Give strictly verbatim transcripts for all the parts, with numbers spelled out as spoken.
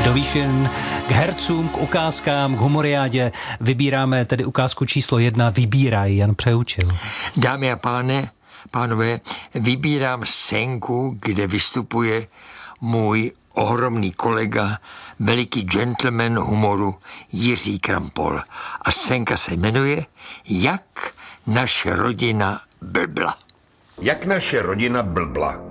Do výšin k hercům, k ukázkám, k humoriádě vybíráme tedy ukázku číslo jedna. Vybíraj, Jan Přeučil. Dámy a páne, pánové, vybírám scénku, kde vystupuje můj ohromný kolega, veliký gentleman humoru Jiří Krampol. A scénka se jmenuje Jak naše rodina blbla. Jak naše rodina blbla.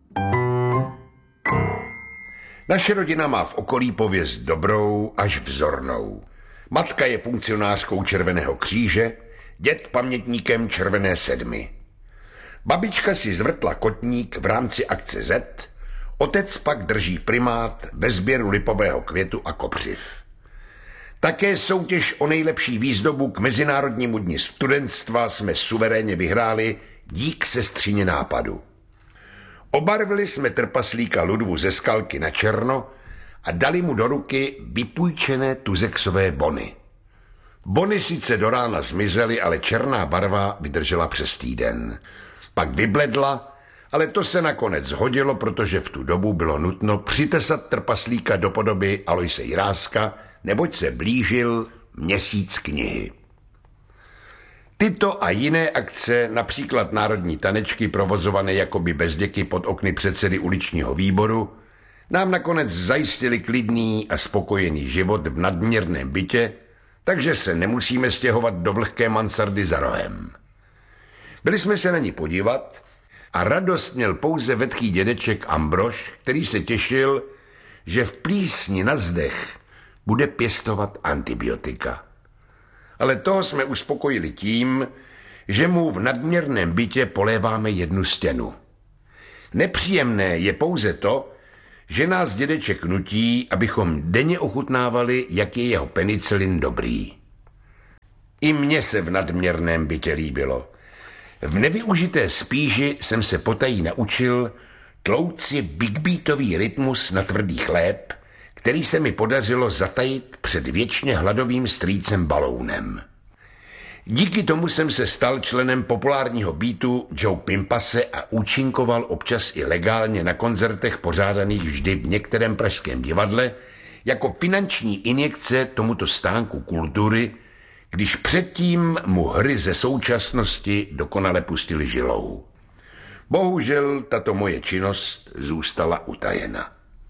Naše rodina má v okolí pověst dobrou až vzornou. Matka je funkcionářkou Červeného kříže, děd pamětníkem Červené sedmy. Babička si zvrtla kotník v rámci akce Z, otec pak drží primát ve sběru lipového květu a kopřiv. Také soutěž o nejlepší výzdobu k Mezinárodnímu dni studentstva jsme suverénně vyhráli dík sestřině nápadu. Obarvili jsme trpaslíka Ludvu ze Skalky na černo a dali mu do ruky vypůjčené tuzexové bony. Bony sice do rána zmizely, ale černá barva vydržela přes týden. Pak vybledla, ale to se nakonec hodilo, protože v tu dobu bylo nutno přitesat trpaslíka do podoby Aloise Jiráska, neboť se blížil měsíc knihy. Tyto a jiné akce, například národní tanečky provozované jakoby bezděky pod okny předsedy uličního výboru, nám nakonec zajistili klidný a spokojený život v nadměrném bytě, takže se nemusíme stěhovat do vlhké mansardy za rohem. Byli jsme se na ní podívat a radost měl pouze vetchý dědeček Ambrož, který se těšil, že v plísni na zdech bude pěstovat antibiotika. Ale toho jsme uspokojili tím, že mu v nadměrném bytě poléváme jednu stěnu. Nepříjemné je pouze to, že nás dědeček nutí, abychom denně ochutnávali, jak je jeho penicilin dobrý. I mně se v nadměrném bytě líbilo. V nevyužité spíži jsem se potají naučil tlouci big beatový rytmus na tvrdý chléb, který se mi podařilo zatajit před věčně hladovým strýcem Balounem. Díky tomu jsem se stal členem populárního beatu Joe Pimpase a účinkoval občas i legálně na koncertech pořádaných vždy v některém pražském divadle jako finanční injekce tomuto stánku kultury, když předtím mu hry ze současnosti dokonale pustili žilou. Bohužel tato moje činnost zůstala utajena.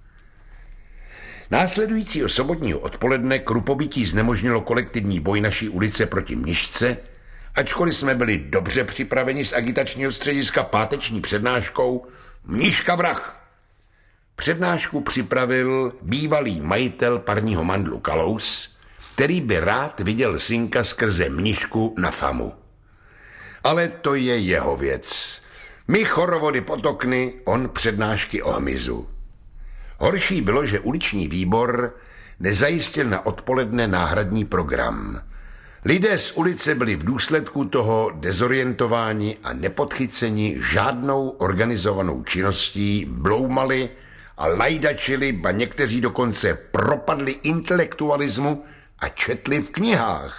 Následujícího sobotního odpoledne krupobytí znemožnilo kolektivní boj naší ulice proti Mnišce, ačkoliv jsme byli dobře připraveni z agitačního střediska páteční přednáškou Mniška vrah. Přednášku připravil bývalý majitel parního mandlu Kalous, který by rád viděl synka skrze Mnišku na famu. Ale to je jeho věc. My chorovody pod okny, on přednášky o hmyzu. Horší bylo, že uliční výbor nezajistil na odpoledne náhradní program. Lidé z ulice byli v důsledku toho dezorientováni a nepodchyceni žádnou organizovanou činností, bloumali a lajdačili, ba někteří dokonce propadli intelektualismu a četli v knihách.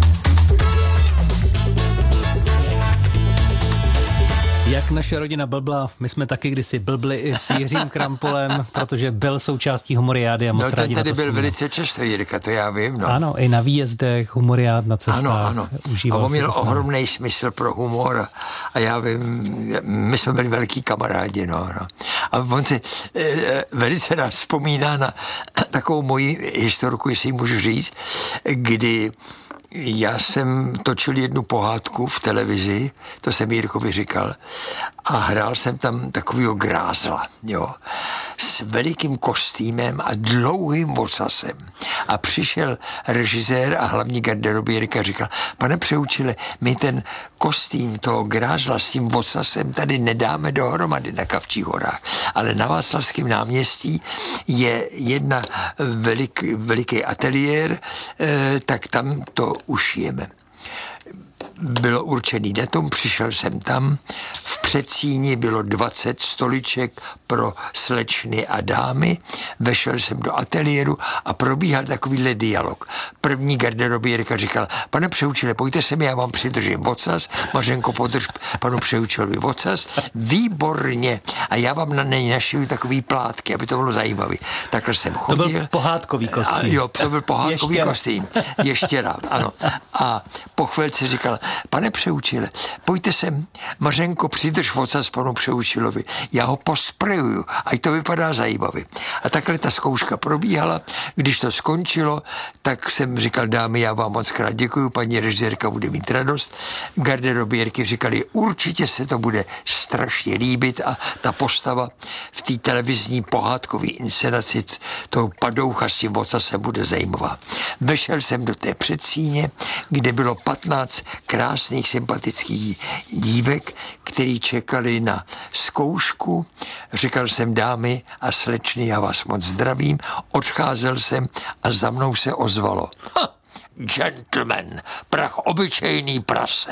Jak naše rodina blbla, my jsme taky kdysi blbli i s Jiřím Krampolem, protože byl součástí humoriády a moc no, rádi ten tady byl vzpomínám. Velice často, Jirka, to já vím. No. Ano, i na výjezdech, humoriád na cestách. Ano, ano. A on měl ohromný smysl pro humor a já vím, my jsme byli velký kamarádi, no, no. A on si e, velice rád vzpomíná na takovou moji historku, jestli můžu říct, kdy já jsem točil jednu pohádku v televizi, to jsem Jirkovi říkal, a hrál jsem tam takovýho grázla, jo, s velikým kostýmem a dlouhým ocasem. A přišel režisér a hlavní garderobierka a říkal, pane Přeučile, my ten kostým toho grázla s tím ocasem tady nedáme dohromady na Kavčích horách, ale na Václavském náměstí je jedna velik, veliký ateliér, eh, tak tam to ušijeme. Bylo určený datum, přišel jsem tam, v předsíni bylo dvacet stoliček pro slečny a dámy, vešel jsem do ateliéru a probíhal takovýhle dialog. První garderobierka říkala, pane Přeučile, pojďte se mi, já vám přidržím ocas, Mařenko, podrž panu Přeučilovi ocas, výborně, a já vám na něj našiju takový plátky, aby to bylo zajímavý. Takhle jsem chodil. To byl pohádkový kostým. A, jo, to byl pohádkový kostým. Ještěra, ano. A po chvilce říkal, pane Přeučile, pojďte sem, Mařenko, přidrž ocas panu Přeučilovi, já ho posprejuju, ať to vypadá zajímavě. A takhle ta zkouška probíhala. Když to skončilo, tak jsem říkal, dámy, já vám moc krát děkuju, paní režisérka bude mít radost. Garderobierky říkali, určitě se to bude strašně líbit a ta postava v té televizní pohádkové inscenaci toho padoucha s tím ocasem bude zajímavá. Vešel jsem do té předsíně, kde bylo patnáct krásných, sympatických dívek, který čekali na zkoušku. Říkal jsem, dámy a slečny, já vás moc zdravím. Odcházel jsem a za mnou se ozvalo. Ha, gentleman, prach obyčejný prase.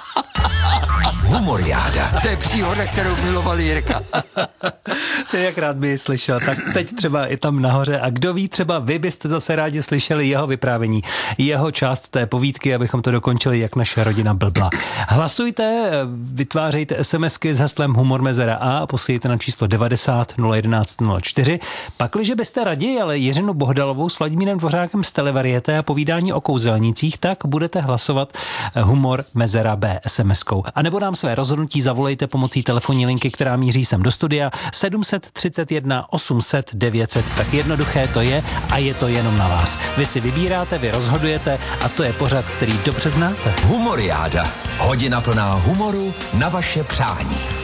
Humoriáda. To je příhoda, kterou miloval Jirka. To je jak rád by ji slyšel. Tak teď třeba i tam nahoře. A kdo ví, třeba vy byste zase rádi slyšeli jeho vyprávění, jeho část té povídky, abychom to dokončili, jak naše rodina blbla. Hlasujte, vytvářejte SMSky s heslem Humor Mezera A a posílejte na číslo devadesát nula jedenáct nula čtyři. Pakliže byste raději, ale Jiřinu Bohdalovou s Vladimírem Dvořákem z Televarieté a povídání o kouzelnících, tak budete hlasovat Humor Mezera B es em eskou. A nebo nám své rozhodnutí zavolejte pomocí telefonní linky, která míří sem do studia sedm set třicet jedna osm set devět set. Tak jednoduché to je a je to jenom na vás. Vy si vybíráte, vy rozhodujete a to je pořad, který dobře znáte. Humoriáda. Hodina plná humoru na vaše přání.